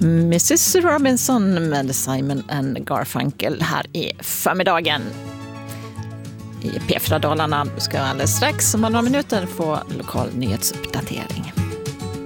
Mrs. Robinson med Simon and Garfunkel här i förmiddagen. I P4 Dalarna ska alldeles strax om några minuter få lokal nyhetsuppdatering.